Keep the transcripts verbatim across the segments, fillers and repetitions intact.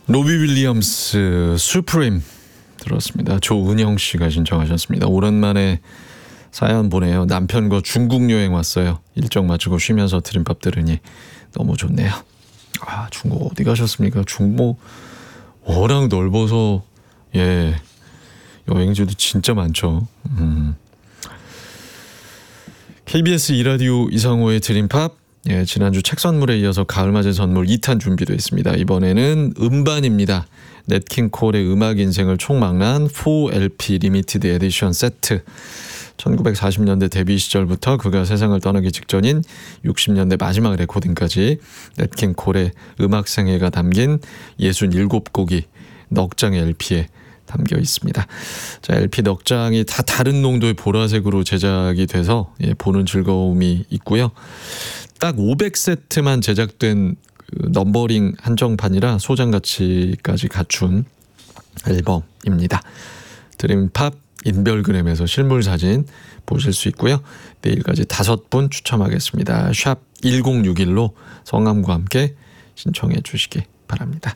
로비 윌리엄스 수프림 들었습니다. 조은영 씨가 신청하셨습니다. 오랜만에 사연 보내요. 남편과 중국 여행 왔어요. 일정 마치고 쉬면서 드림팝 들으니 너무 좋네요. 아, 중국 어디 가셨습니까? 중국 워낙 넓어서 예 여행지도 진짜 많죠. 음. 케이비에스 이 라디오 이상호의 드림팝, 예, 지난주 책 선물에 이어서 가을맞이 선물 이 탄 준비되어 있습니다. 이번에는 음반입니다. 넷킹 콜의 음악 인생을 총망라한 사 엘피 리미티드 에디션 세트. 천구백사십 년대 데뷔 시절부터 그가 세상을 떠나기 직전인 육십 년대 마지막 레코딩까지 넷킹 콜의 음악 생애가 담긴 육십칠 곡이 넉 장의 엘피에 담겨 있습니다. 자, 엘피 넉 장이 다 다른 농도의 보라색으로 제작이 돼서 예, 보는 즐거움이 있고요. 딱 오백 세트만 제작된 그 넘버링 한정판이라 소장 가치까지 갖춘 앨범입니다. 드림팝 인별그램에서 실물 사진 보실 수 있고요. 내일까지 다섯 분 추첨하겠습니다. 샵 일공육일로 성함과 함께 신청해 주시기 바랍니다.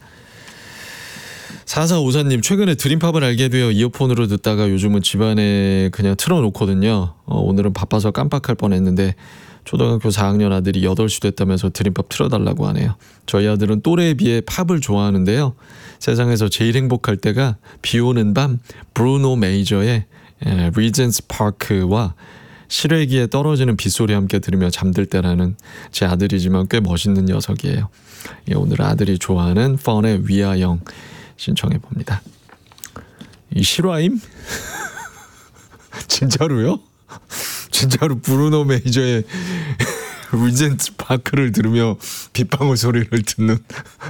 사사오사님, 최근에 드림팝을 알게 되어 이어폰으로 듣다가 요즘은 집안에 그냥 틀어놓거든요. 어, 오늘은 바빠서 깜빡할 뻔했는데 초등학교 사 학년 아들이 여덟 시 됐다면서 드림팝 틀어달라고 하네요. 저희 아들은 또래에 비해 팝을 좋아하는데요. 세상에서 제일 행복할 때가 비오는 밤 브루노 메이저의 리젠스 파크와 실외기에 떨어지는 빗소리 함께 들으며 잠들 때라는 제 아들이지만 꽤 멋있는 녀석이에요. 예, 오늘 아들이 좋아하는 펀의 위아영 신청해 봅니다. 이 실화임? 진짜로요? 진짜로 브루노 메이저의 리젠스 파크를 들으며 빗방울 소리를 듣는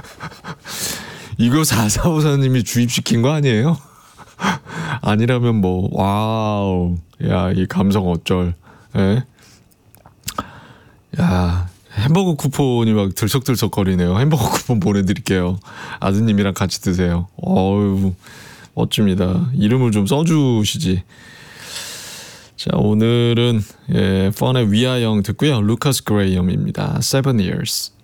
이거 사사오사님이 주입시킨 거 아니에요? 아니라면 뭐 와우, 야, 이 감성 어쩔. 예? 야, 햄버거 쿠폰이 막 들썩들썩 거리네요. 햄버거 쿠폰 보내드릴게요. 아드님이랑 같이 드세요. 어우, 멋집니다. 이름을 좀 써주시지. 자, 오늘은 예, 펀의 위아영 듣고요. 루카스 그레이엄입니다. Seven Years.